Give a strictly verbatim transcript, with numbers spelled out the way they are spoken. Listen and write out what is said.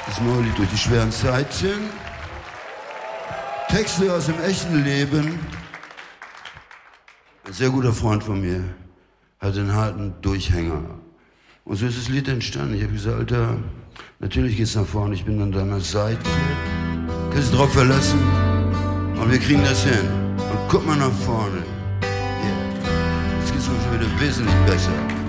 Das neue Lied durch die schweren Zeiten. Texte aus dem echten Leben. Ein sehr guter Freund von mir hatte einen harten Durchhänger. Und so ist das Lied entstanden. Ich habe gesagt, Alter, natürlich geht's nach vorne, ich bin an deiner Seite. Kannst du drauf verlassen und wir kriegen das hin. Und guck mal nach vorne. Yeah. Jetzt geht's uns schon wieder wesentlich besser.